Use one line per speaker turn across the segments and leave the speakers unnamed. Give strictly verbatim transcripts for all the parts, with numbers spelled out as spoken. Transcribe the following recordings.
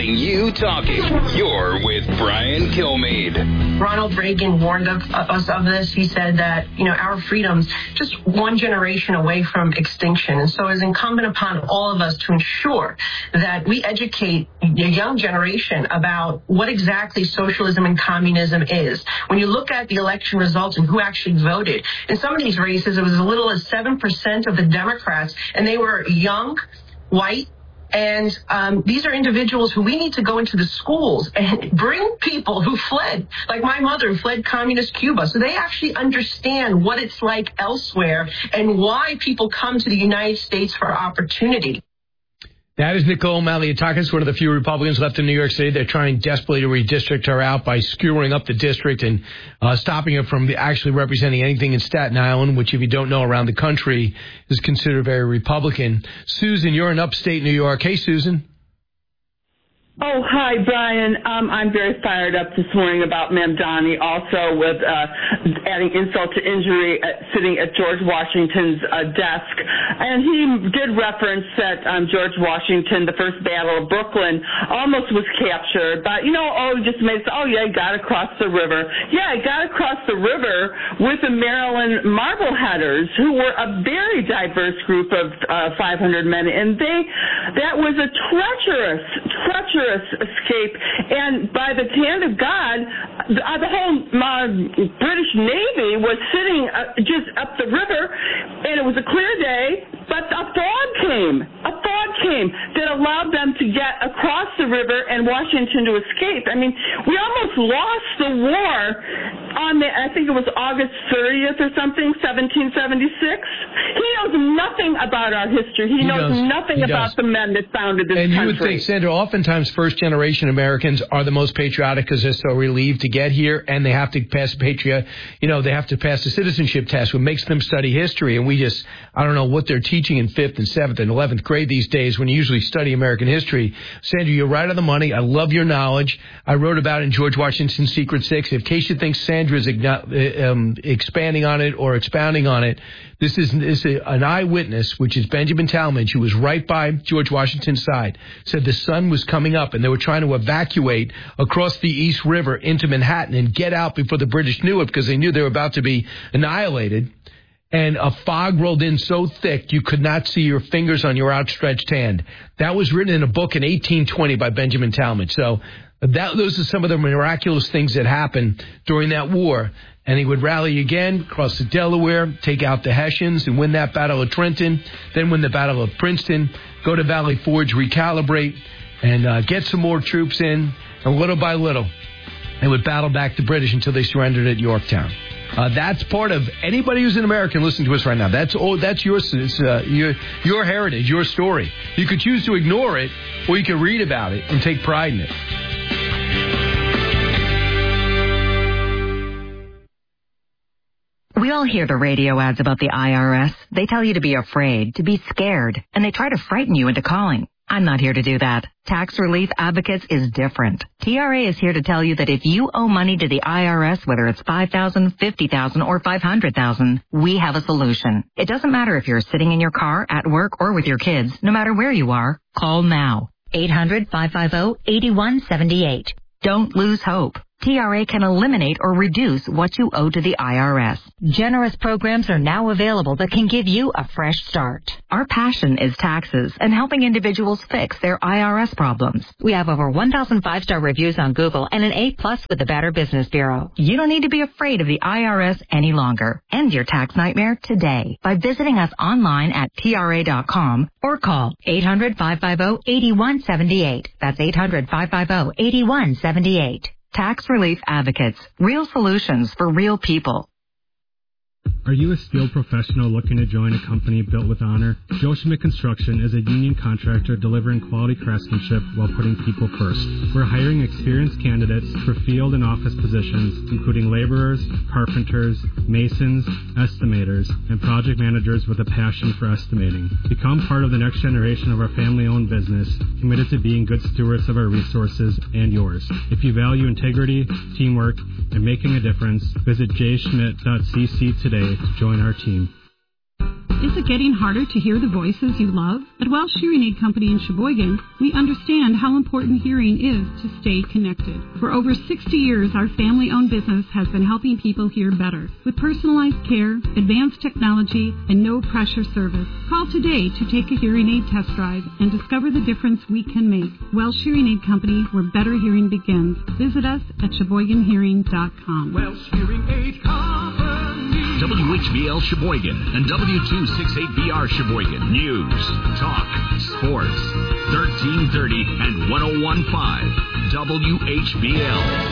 You talking. You're with Brian Kilmeade.
Ronald Reagan warned of, of us of this. He said that, you know, our freedom's just one generation away from extinction. And so it's incumbent upon all of us to ensure that we educate the young generation about what exactly socialism and communism is. When you look at the election results and who actually voted, in some of these races, it was as little as seven percent of the Democrats, and they were young, white, And um, these are individuals who we need to go into the schools and bring people who fled, like my mother who fled communist Cuba, so they actually understand what it's like elsewhere and why people come to the United States for opportunity.
That is Nicole Malliotakis, one of the few Republicans left in New York City. They're trying desperately to redistrict her out by skewering up the district and uh, stopping her from actually representing anything in Staten Island, which, if you don't know, around the country is considered very Republican. Susan, you're in upstate New York. Hey, Susan.
Oh, hi, Brian. Um, I'm very fired up this morning about Mamdani, also with uh, adding insult to injury, at, sitting at George Washington's uh, desk. And he did reference that um, George Washington, the first Battle of Brooklyn, almost was captured. But, you know, oh, just made, oh, yeah, he got across the river. Yeah, he got across the river with the Maryland Marbleheaders, who were a very diverse group of uh, five hundred men. And they, that was a treacherous, treacherous escape, and by the hand of God, the, uh, the whole uh, British Navy was sitting uh, just up the river, and it was a clear day, but a fog came. A fog came that allowed them to get across the river and Washington to escape. I mean, we almost lost the war on the, I think it was August thirtieth or something, seventeen seventy-six. He knows nothing about our history. He, he knows does. nothing he about does. the men that founded this
and
country.
And you would think, Sandra, oftentimes first-generation Americans are the most patriotic because they're so relieved to get here, and they have to pass a patriot, you know, they have to pass a citizenship test, which makes them study history. And we just, I don't know what they're teaching in fifth and seventh and eleventh grade these days when you usually study American history. Sandra, you're right on the money. I love your knowledge. I wrote about it in George Washington's Secret Six. In case you think Sandra is um, expanding on it or expounding on it, this is, this is an eyewitness, which is Benjamin Talmadge, who was right by George Washington's side, said the sun was coming up and they were trying to evacuate across the East River into Manhattan and get out before the British knew it because they knew they were about to be annihilated. And a fog rolled in so thick you could not see your fingers on your outstretched hand. That was written in a book in eighteen twenty by Benjamin Talmadge. So that, those are some of the miraculous things that happened during that war. And he would rally again, cross the Delaware, take out the Hessians, and win that Battle of Trenton, then win the Battle of Princeton, go to Valley Forge, recalibrate, and uh, get some more troops in. And little by little, they would battle back the British until they surrendered at Yorktown. Uh, that's part of anybody who's an American listening to us right now. That's oh, that's your uh, your your heritage, your story. You could choose to ignore it, or you could read about it and take pride in it.
We all hear the radio ads about the I R S. They tell you to be afraid, to be scared, and they try to frighten you into calling. I'm not here to do that. Tax Relief Advocates is different. T R A is here to tell you that if you owe money to the I R S, whether it's five thousand dollars, fifty thousand dollars, or five hundred thousand dollars, we have a solution. It doesn't matter if you're sitting in your car, at work, or with your kids. No matter where you are, call now. eight hundred, five five zero, eight one seven eight. Don't lose hope. T R A can eliminate or reduce what you owe to the I R S. Generous programs are now available that can give you a fresh start. Our passion is taxes and helping individuals fix their I R S problems. We have over one thousand five-star reviews on Google and an A plus with the Better Business Bureau. You don't need to be afraid of the I R S any longer. End your tax nightmare today by visiting us online at T R A dot com or call eight hundred, five five zero, eight one seven eight. That's eight hundred, five five zero, eight one seven eight. Tax Relief Advocates. Real solutions for real people.
Are you a skilled professional looking to join a company built with honor? Joe Schmidt Construction is a union contractor delivering quality craftsmanship while putting people first. We're hiring experienced candidates for field and office positions, including laborers, carpenters, masons, estimators, and project managers with a passion for estimating. Become part of the next generation of our family-owned business, committed to being good stewards of our resources and yours. If you value integrity, teamwork, and making a difference, visit j schmidt dot c c today to join our team.
Is it getting harder to hear the voices you love? At Welsh Hearing Aid Company in Sheboygan, we understand how important hearing is to stay connected. For over sixty years, our family-owned business has been helping people hear better. With personalized care, advanced technology, and no-pressure service. Call today to take a hearing aid test drive and discover the difference we can make. Welsh Hearing Aid Company, where better hearing begins. Visit us at sheboygan hearing dot com.
Welsh Hearing Aid Company. W H B L Sheboygan and W two sixty-eight B R Sheboygan. News, talk, sports. thirteen thirty and ten fifteen W H B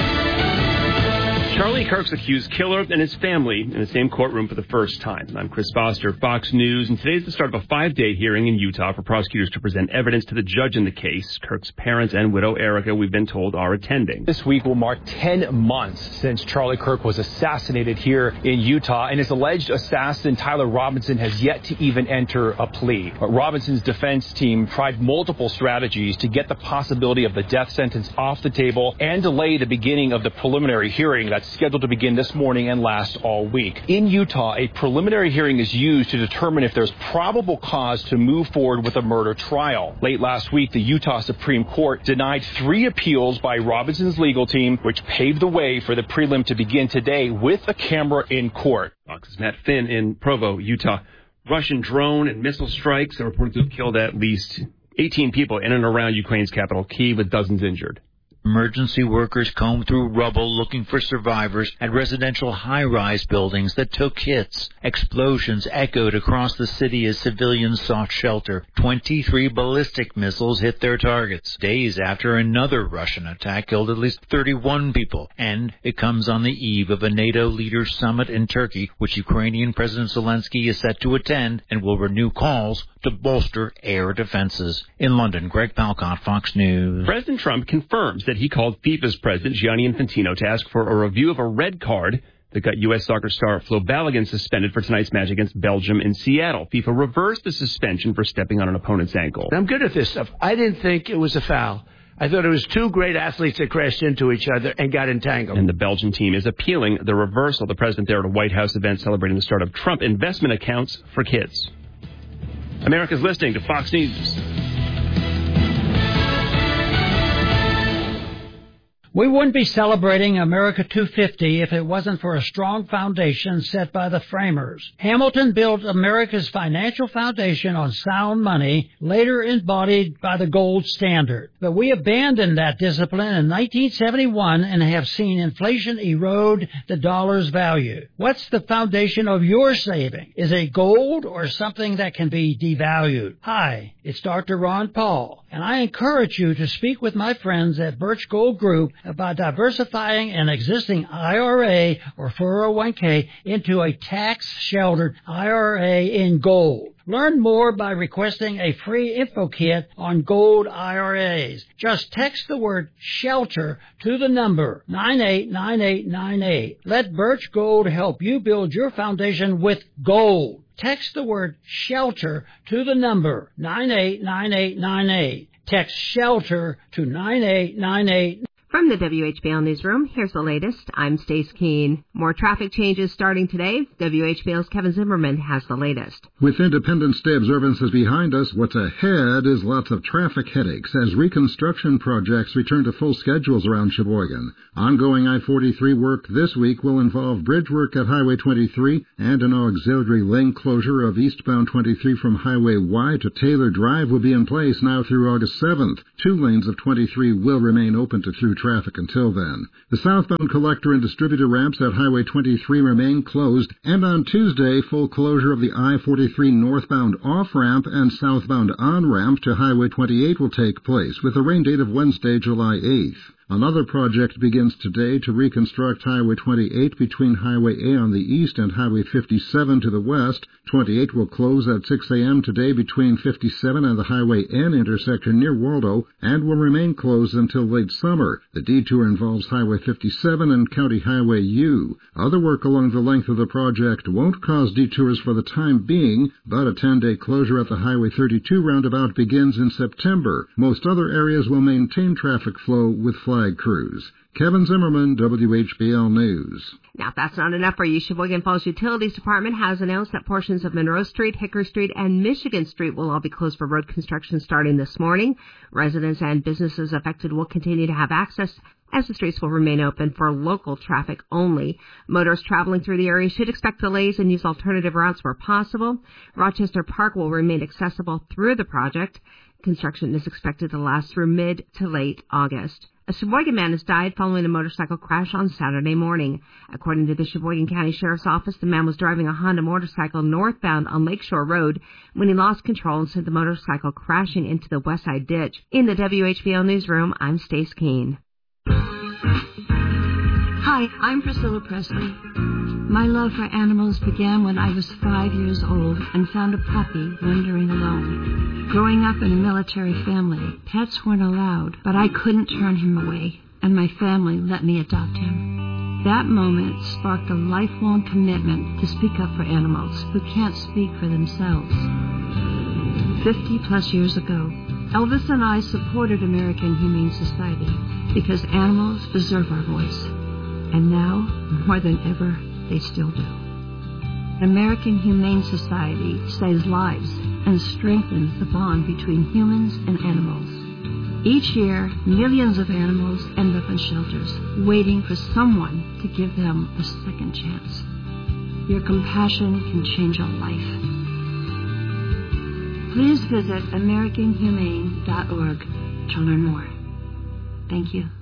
L.
Charlie Kirk's accused killer and his family in the same courtroom for the first time. I'm Chris Foster, Fox News, and today's the start of a five-day hearing in Utah for prosecutors to present evidence to the judge in the case. Kirk's parents and widow Erica, we've been told, are attending.
This week will mark ten months since Charlie Kirk was assassinated here in Utah, and his alleged assassin, Tyler Robinson, has yet to even enter a plea. But Robinson's defense team tried multiple strategies to get the possibility of the death sentence off the table and delay the beginning of the preliminary hearing that's scheduled to begin this morning and last all week. In Utah, a preliminary hearing is used to determine if there's probable cause to move forward with a murder trial. Late last week, the Utah Supreme Court denied three appeals by Robinson's legal team, which paved the way for the prelim to begin today with a camera in court.
Fox's Matt Finn in Provo, Utah. Russian drone and missile strikes are reported to have killed at least eighteen people in and around Ukraine's capital, Kyiv, with dozens injured.
Emergency workers combed through rubble looking for survivors at residential high-rise buildings that took hits. Explosions echoed across the city as civilians sought shelter. twenty-three ballistic missiles hit their targets, days after another Russian attack killed at least thirty-one people. And it comes on the eve of a NATO leaders' summit in Turkey, which Ukrainian President Zelensky is set to attend and will renew calls to bolster air defenses. In London, Greg Palcott, Fox News.
President Trump confirms that he called FIFA's president, Gianni Infantino, to ask for a review of a red card that got U S soccer star Flo Balogun suspended for tonight's match against Belgium in Seattle. FIFA reversed the suspension for stepping on an opponent's ankle.
I'm good at this stuff. I didn't think it was a foul. I thought it was two great athletes that crashed into each other and got entangled.
And the Belgian team is appealing the reversal. The president there at a White House event celebrating the start of Trump investment accounts for kids. America's listening to Fox News.
We wouldn't be celebrating America two fifty if it wasn't for a strong foundation set by the framers. Hamilton built America's financial foundation on sound money, later embodied by the gold standard. But we abandoned that discipline in nineteen seventy-one and have seen inflation erode the dollar's value. What's the foundation of your saving? Is it gold or something that can be devalued? Hi, it's Doctor Ron Paul, and I encourage you to speak with my friends at Birch Gold Group about diversifying an existing I R A or four oh one k into a tax-sheltered I R A in gold. Learn more by requesting a free info kit on gold I R As. Just text the word SHELTER to the number nine eight nine eight nine eight. Let Birch Gold help you build your foundation with gold. Text the word SHELTER to the number nine eight nine eight nine eight. Text SHELTER to nine eight nine eight.
From the W H B L Newsroom, here's the latest. I'm Stace Keene. More traffic changes starting today. W H B L's Kevin Zimmerman has the latest.
With Independence Day observances behind us, what's ahead is lots of traffic headaches as reconstruction projects return to full schedules around Sheboygan. Ongoing I forty-three work this week will involve bridge work at Highway twenty-three and an auxiliary lane closure of eastbound twenty-three from Highway Y to Taylor Drive will be in place now through August seventh. Two lanes of twenty-three will remain open to through traffic until then. The southbound collector and distributor ramps at Highway twenty-three remain closed, and on Tuesday, full closure of the I forty-three northbound off-ramp and southbound on-ramp to Highway twenty-eight will take place, with a rain date of Wednesday, July eighth. Another project begins today to reconstruct Highway twenty-eight between Highway A on the east and Highway fifty-seven to the west. twenty-eight will close at six a.m. today between fifty-seven and the Highway N intersection near Waldo and will remain closed until late summer. The detour involves Highway fifty-seven and County Highway U. Other work along the length of the project won't cause detours for the time being, but a ten-day closure at the Highway thirty-two roundabout begins in September. Most other areas will maintain traffic flow with flat flag crews. Kevin Zimmerman, W H B L News.
Now, if that's not enough for you, Sheboygan Falls Utilities Department has announced that portions of Monroe Street, Hickory Street, and Michigan Street will all be closed for road construction starting this morning. Residents and businesses affected will continue to have access as the streets will remain open for local traffic only. Motorists traveling through the area should expect delays and use alternative routes where possible. Rochester Park will remain accessible through the project. Construction is expected to last through mid to late August. A Sheboygan man has died following a motorcycle crash on Saturday morning. According to the Sheboygan County Sheriff's Office, the man was driving a Honda motorcycle northbound on Lakeshore Road when he lost control and sent the motorcycle crashing into the west side ditch. In the W H B L newsroom, I'm Stace Keene.
Hi, I'm Priscilla Presley. My love for animals began when I was five years old and found a puppy wandering alone. Growing up in a military family, pets weren't allowed, but I couldn't turn him away, and my family let me adopt him. That moment sparked a lifelong commitment to speak up for animals who can't speak for themselves. Fifty plus years ago, Elvis and I supported American Humane Society because animals deserve our voice. And now, more than ever, they still do. American Humane Society saves lives and strengthens the bond between humans and animals. Each year, millions of animals end up in shelters, waiting for someone to give them a second chance. Your compassion can change a life. Please visit American Humane dot org to learn more. Thank you.